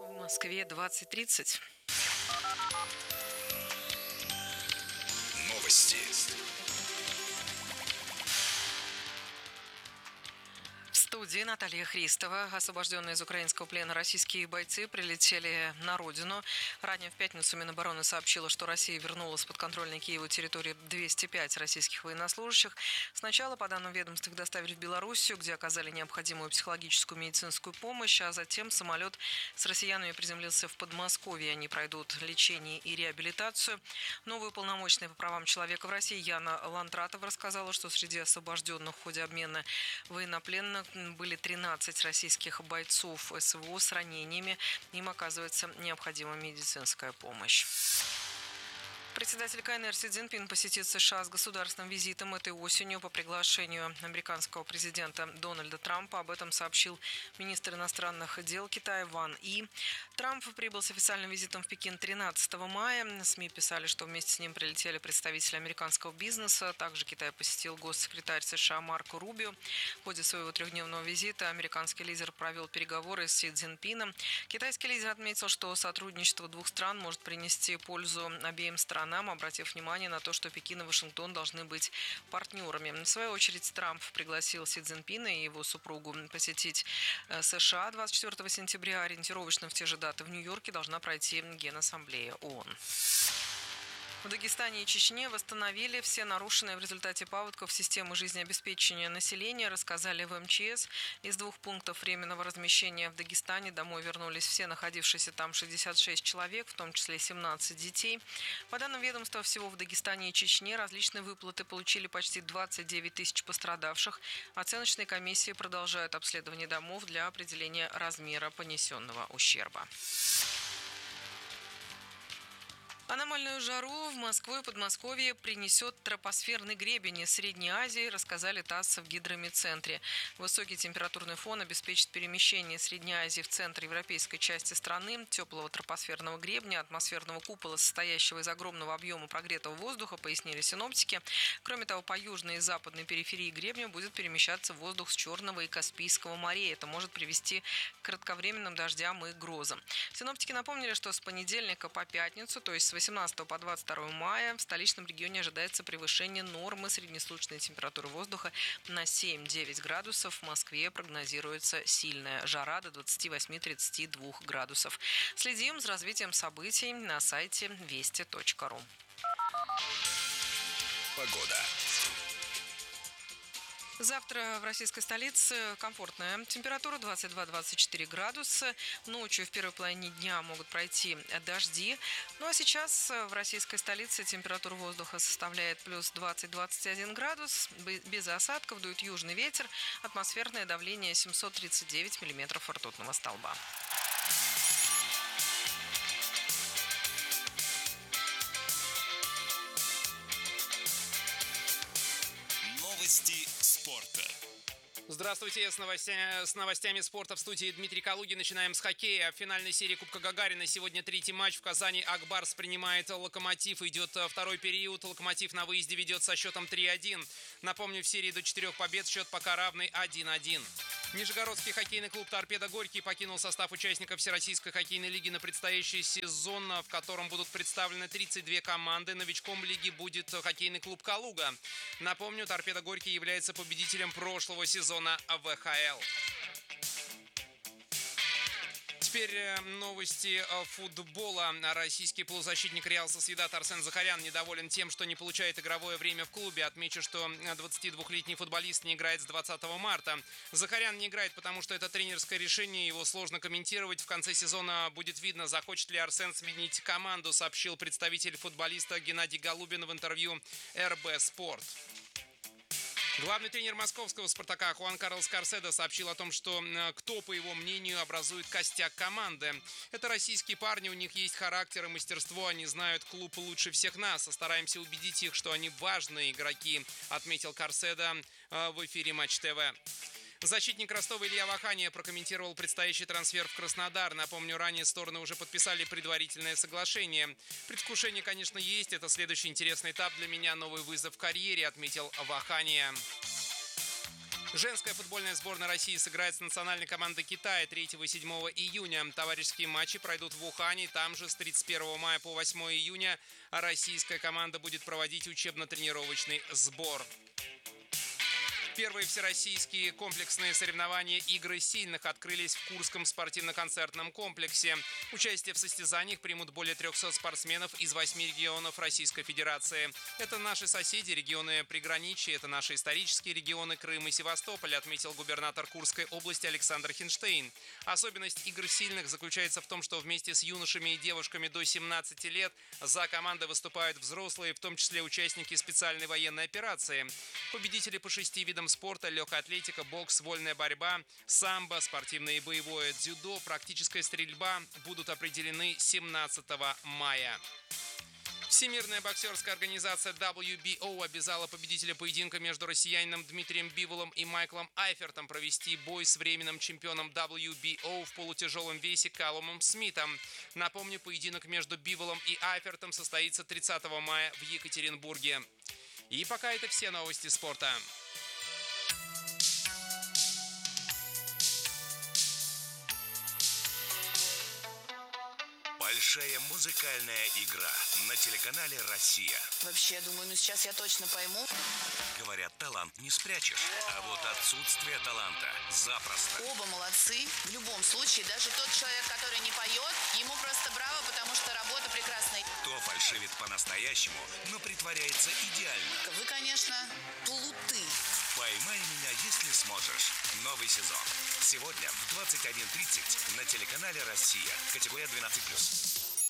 В Москве 20:30. Новости. В студии Наталья Христова. Освобожденные из украинского плена российские бойцы прилетели на родину. Ранее в пятницу Минобороны сообщила, что Россия вернула с подконтрольной Киеву территории 205 российских военнослужащих. Сначала, по данным ведомств, их доставили в Белоруссию, где оказали необходимую психологическую и медицинскую помощь, а затем самолет с россиянами приземлился в Подмосковье. Они пройдут лечение и реабилитацию. Новая уполномоченная по правам человека в России Яна Лантратова рассказала, что среди освобожденных в ходе обмена военнопленных были 13 российских бойцов СВО с ранениями. Им оказывается необходима медицинская помощь. Председатель КНР Си Цзиньпин посетит США с государственным визитом этой осенью по приглашению американского президента Дональда Трампа. Об этом сообщил министр иностранных дел Китая Ван И. Трамп прибыл с официальным визитом в Пекин 13 мая. СМИ писали, что вместе с ним прилетели представители американского бизнеса. Также Китай посетил госсекретарь США Марко Рубио. В ходе своего трехдневного визита американский лидер провел переговоры с Си Цзиньпином. Китайский лидер отметил, что сотрудничество двух стран может принести пользу обеим странам, обратив внимание на то, что Пекин и Вашингтон должны быть партнерами. В свою очередь, Трамп пригласил Си Цзиньпина и его супругу посетить США 24 сентября. Ориентировочно в те же даты в Нью-Йорке должна пройти Генассамблея ООН. В Дагестане и Чечне восстановили все нарушенные в результате паводков системы жизнеобеспечения населения, рассказали в МЧС. Из 2 пунктов временного размещения в Дагестане домой вернулись все находившиеся там 66 человек, в том числе 17 детей. По данным ведомства, всего в Дагестане и Чечне различные выплаты получили почти 29 тысяч пострадавших. Оценочные комиссии продолжают обследование домов для определения размера понесенного ущерба. Аномальную жару в Москву и Подмосковье принесет тропосферный гребень из Средней Азии, рассказали ТАСС в гидромедцентре. Высокий температурный фон обеспечит перемещение Средней Азии в центр европейской части страны, теплого тропосферного гребня, атмосферного купола, состоящего из огромного объема прогретого воздуха, пояснили синоптики. Кроме того, по южной и западной периферии гребня будет перемещаться воздух с Черного и Каспийского морей. Это может привести к кратковременным дождям и грозам. Синоптики напомнили, что с понедельника по пятницу, то есть с 18 по 22 мая, в столичном регионе ожидается превышение нормы среднесуточной температуры воздуха на 7-9 градусов. В Москве прогнозируется сильная жара до 28-32 градусов. Следим за развитием событий на сайте вести.ру. Погода. Завтра в российской столице комфортная температура 22-24 градуса. Ночью в первой половине дня могут пройти дожди. Ну а сейчас в российской столице температура воздуха составляет плюс 20-21 градус. Без осадков, дует южный ветер. Атмосферное давление 739 миллиметров ртутного столба. Новости спорта. Здравствуйте, с новостями спорта в студии Дмитрий Калугин. Начинаем с хоккея. В финальной серии Кубка Гагарина сегодня третий матч в Казани. Акбарс принимает Локомотив. Идет второй период. Локомотив на выезде ведет со счетом 3-1. Напомню, в серии до 4 побед счет пока равный 1-1. Нижегородский хоккейный клуб «Торпедо Горький» покинул состав участников Всероссийской хоккейной лиги на предстоящий сезон, в котором будут представлены 32 команды. Новичком лиги будет хоккейный клуб «Калуга». Напомню, «Торпедо Горький» является победителем прошлого сезона ВХЛ. Теперь новости футбола. Российский полузащитник Реал Сосьедад Арсен Захарян недоволен тем, что не получает игровое время в клубе. Отмечу, что 22-летний футболист не играет с 20 марта. Захарян не играет, потому что это тренерское решение. Его сложно комментировать. В конце сезона будет видно, захочет ли Арсен сменить команду, сообщил представитель футболиста Геннадий Голубин в интервью РБ Спорт. Главный тренер московского «Спартака» Хуан Карлос Карседо сообщил о том, что кто, по его мнению, образует костяк команды. Это российские парни, у них есть характер и мастерство, они знают клуб лучше всех нас. Стараемся убедить их, что они важные игроки, отметил Карседо в эфире Матч ТВ. Защитник Ростова Илья Вахания прокомментировал предстоящий трансфер в Краснодар. Напомню, ранее стороны уже подписали предварительное соглашение. Предвкушение, конечно, есть. Это следующий интересный этап для меня. Новый вызов в карьере, отметил Вахания. Женская футбольная сборная России сыграет с национальной командой Китая 3 и 7 июня. Товарищеские матчи пройдут в Ухане. Там же с 31 мая по 8 июня российская команда будет проводить учебно-тренировочный сбор. Первые всероссийские комплексные соревнования «Игры сильных» открылись в Курском спортивно-концертном комплексе. Участие в состязаниях примут более 300 спортсменов из 8 регионов Российской Федерации. Это наши соседи, регионы приграничья, это наши исторические регионы Крым и Севастополь, отметил губернатор Курской области Александр Хинштейн. Особенность «Игр сильных» заключается в том, что вместе с юношами и девушками до 17 лет за команды выступают взрослые, в том числе участники специальной военной операции. Победители по 6 видам спорта: легкая атлетика, бокс, вольная борьба, самбо, спортивное и боевое дзюдо, практическая стрельба будут определены 17 мая. Всемирная боксерская организация WBO обязала победителя поединка между россиянином Дмитрием Биволом и Майклом Айфертом провести бой с временным чемпионом WBO в полутяжелом весе Калумом Смитом. Напомню, поединок между Биволом и Айфертом состоится 30 мая в Екатеринбурге. И пока это все новости спорта. Большая музыкальная игра на телеканале «Россия». Вообще, я думаю, сейчас я точно пойму. Говорят, талант не спрячешь, а вот отсутствие таланта запросто. Оба молодцы. В любом случае, даже тот человек, который не поет, ему просто браво, потому что работа прекрасная. Кто фальшивит по-настоящему, но притворяется идеально. Вы, конечно, плуты. «Поймай меня, если сможешь». Новый сезон. Сегодня в 21:30 на телеканале «Россия». Категория 12+.